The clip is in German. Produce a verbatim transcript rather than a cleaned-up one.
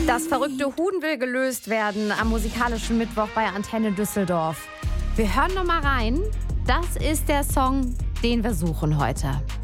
Das verrückte Huhn will gelöst werden am musikalischen Mittwoch bei Antenne Düsseldorf. Wir hören noch mal rein. Das ist der Song, den wir suchen heute.